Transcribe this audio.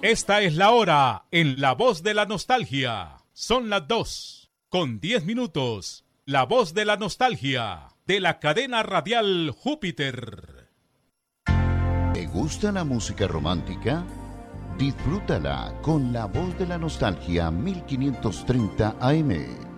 Esta es la hora en La Voz de la Nostalgia. Son las 2:10. La Voz de la Nostalgia, de la cadena radial Júpiter. ¿Te gusta la música romántica? Disfrútala con La Voz de la Nostalgia 1530 AM.